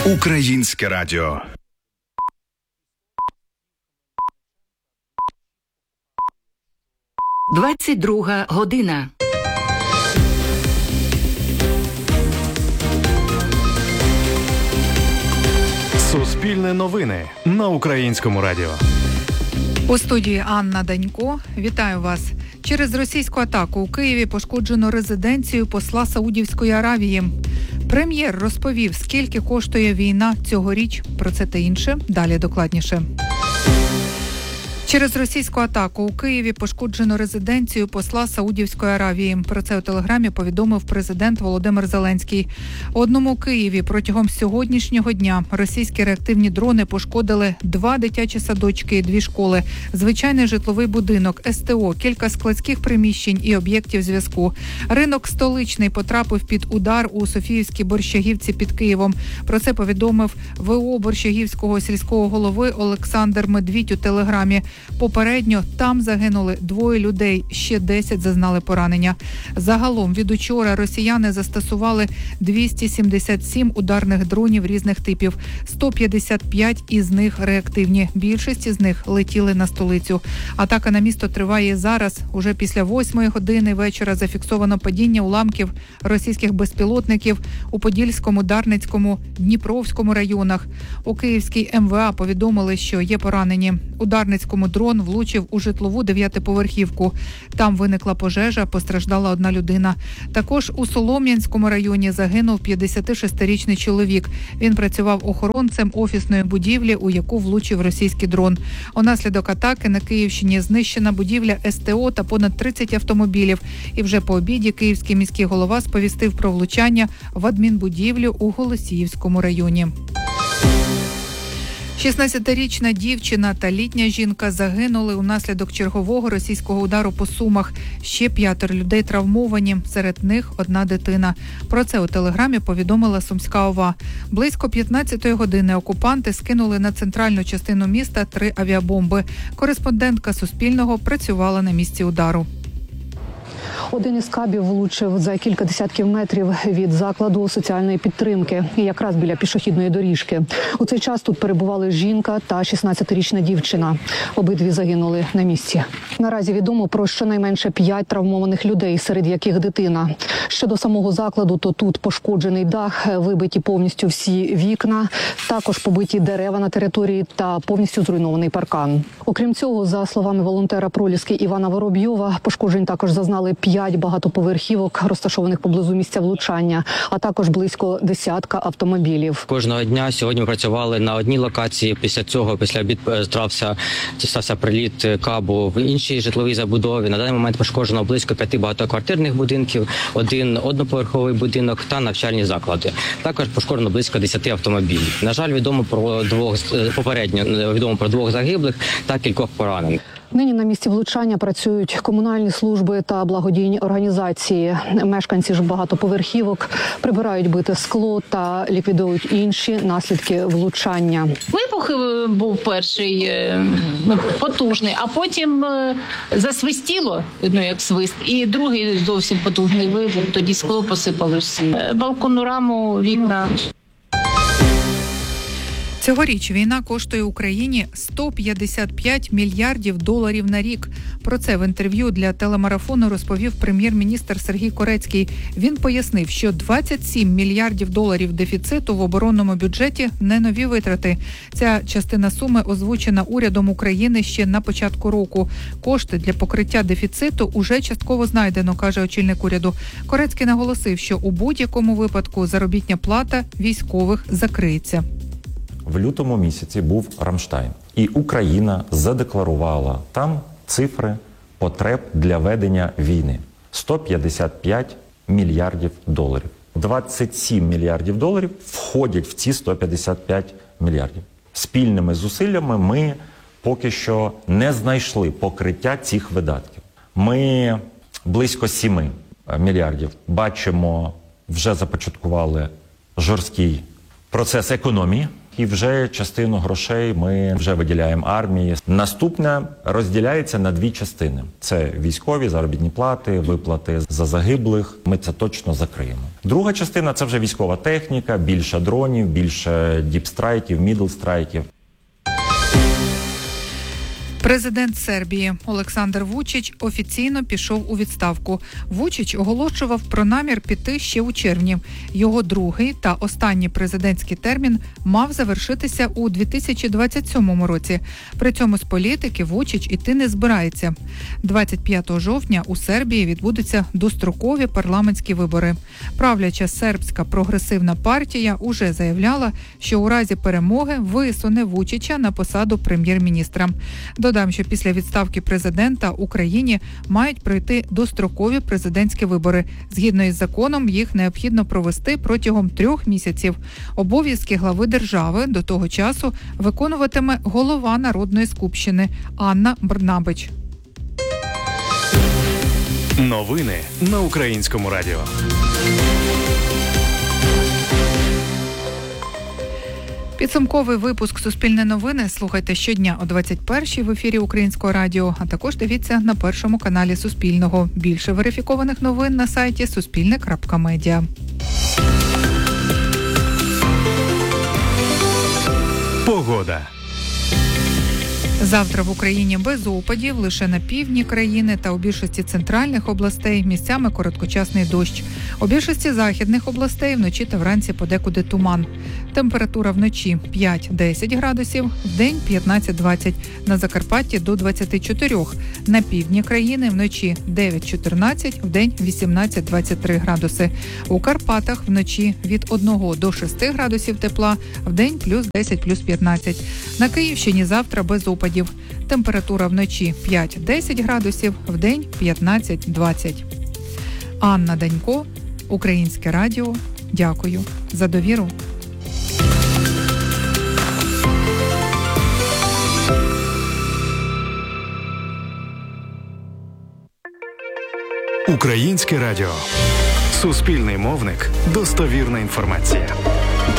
Українське радіо. Двадцять-друга година. Суспільне новини на Українському радіо. У студії Анна Данько. Вітаю вас. Через російську атаку у Києві пошкоджено резиденцію посла Саудівської Аравії. Прем'єр розповів, скільки коштує війна цьогоріч. Про це та інше далі докладніше. Через російську атаку у Києві пошкоджено резиденцію посла Саудівської Аравії. Про це у телеграмі повідомив президент Володимир Зеленський. У одному Києві протягом сьогоднішнього дня російські реактивні дрони пошкодили 2 дитячі садочки і 2 школи, звичайний житловий будинок, СТО, кілька складських приміщень і об'єктів зв'язку. Ринок столичний потрапив під удар у Софіївській Борщагівці під Києвом. Про це повідомив ВО Борщагівського сільського голови Олександр Медвідь у телеграмі. Попередньо там загинули 2 людей, ще 10 зазнали поранення. Загалом від учора росіяни застосували 277 ударних дронів різних типів. 155 із них реактивні. Більшість із них летіли на столицю. Атака на місто триває зараз. Уже після 8 години вечора зафіксовано падіння уламків російських безпілотників у Подільському, Дарницькому, Дніпровському районах. У Київській МВА повідомили, що є поранені. У Дарницькому дрон влучив у житлову 9-поверхівку. Там виникла пожежа, постраждала 1 людина. Також у Солом'янському районі загинув 56-річний чоловік. Він працював охоронцем офісної будівлі, у яку влучив російський дрон. Унаслідок атаки на Київщині знищена будівля СТО та понад 30 автомобілів. І вже по обіді київський міський голова сповістив про влучання в адмінбудівлю у Голосіївському районі. 16-річна дівчина та літня жінка загинули унаслідок чергового російського удару по Сумах. Ще 5 людей травмовані, серед них 1 дитина. Про це у телеграмі повідомила Сумська ОВА. Близько 15-ї години окупанти скинули на центральну частину міста 3 авіабомби. Кореспондентка Суспільного працювала на місці удару. Один із кабів влучив за кілька десятків метрів від закладу соціальної підтримки, якраз біля пішохідної доріжки. У цей час тут перебували жінка та 16-річна дівчина. Обидві загинули на місці. Наразі відомо про щонайменше 5 травмованих людей, серед яких дитина. Щодо самого закладу, то тут пошкоджений дах, вибиті повністю всі вікна, також побиті дерева на території та повністю зруйнований паркан. Окрім цього, за словами волонтера Проліски Івана Воробйова, пошкоджень також зазнали 5 багатоповерхівок, розташованих поблизу місця влучання, а також близько 10 автомобілів. Кожного дня сьогодні ми працювали на одній локації. Після цього, після обід, стався приліт кабу в іншій житловій забудові. На даний момент пошкоджено близько 5 багатоквартирних будинків, 1 одноповерховий будинок та навчальні заклади. Також пошкоджено близько 10 автомобілів. На жаль, попередньо відомо про 2 загиблих та кількох поранених. Нині на місці влучання працюють комунальні служби та благодійні організації. Мешканці ж багатоповерхівок прибирають бите скло та ліквідують інші наслідки влучання. Вибух був перший потужний, а потім засвистіло, як свист, і другий зовсім потужний вибух, тоді скло посипалося. Балконну раму, вікна. Цьогоріч війна коштує Україні $155 мільярдів на рік. Про це в інтерв'ю для телемарафону розповів прем'єр-міністр Сергій Корецький. Він пояснив, що $27 мільярдів дефіциту в оборонному бюджеті – не нові витрати. Ця частина суми озвучена урядом України ще на початку року. Кошти для покриття дефіциту уже частково знайдено, каже очільник уряду. Корецький наголосив, що у будь-якому випадку заробітня плата військових закриється. В лютому місяці був Рамштайн, і Україна задекларувала там цифри потреб для ведення війни. $155 мільярдів. 27 мільярдів доларів входять в ці 155 мільярдів. Спільними зусиллями ми поки що не знайшли покриття цих видатків. Ми близько 7 мільярдів бачимо, вже започаткували жорсткий процес економії. І вже частину грошей ми вже виділяємо армії. Наступне розділяється на дві частини. Це військові заробітні плати, виплати за загиблих. Ми це точно закриємо. Друга частина – це вже військова техніка, більше дронів, більше діпстрайків, мідлстрайків. Президент Сербії Олександр Вучич офіційно пішов у відставку. Вучич оголошував про намір піти ще у червні. Його другий та останній президентський термін мав завершитися у 2027 році. При цьому з політики Вучич іти не збирається. 25 жовтня у Сербії відбудуться дострокові парламентські вибори. Правляча сербська прогресивна партія уже заявляла, що у разі перемоги висуне Вучича на посаду прем'єр-міністра. Додам, що після відставки президента Україні мають пройти дострокові президентські вибори. Згідно із законом, їх необхідно провести протягом 3 місяців. Обов'язки глави держави до того часу виконуватиме голова Народної скупщини Анна Брнабич. Новини на Українському радіо. Підсумковий випуск «Суспільне новини» слухайте щодня о 21-й в ефірі Українського радіо, а також дивіться на першому каналі Суспільного. Більше верифікованих новин на сайті suspilne.media. Погода. Завтра в Україні без опадів, лише на півдні країни та у більшості центральних областей місцями короткочасний дощ. У більшості західних областей вночі та вранці подекуди туман. Температура вночі 5-10 градусів, вдень 15-20, на Закарпатті до 24. На півдні країни вночі 9-14, вдень 18-23 градуси. У Карпатах вночі від 1 до 6 градусів тепла, вдень плюс 10, плюс 15. На Київщині завтра без опадів. Температура вночі 5-10 градусів, вдень 15-20. Анна Данько, Українське радіо. Дякую за довіру. Українське радіо. Суспільний мовник. Достовірна інформація.